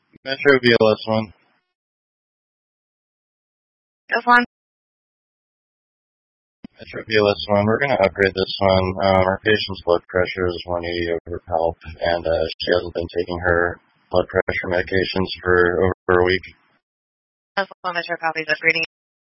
Metro BLS1. This one? Metro BLS1. We're going to upgrade this one. Our patient's blood pressure is 180 over palp, and she hasn't been taking her blood pressure medications for over a week. That's one Metro copies upgrading.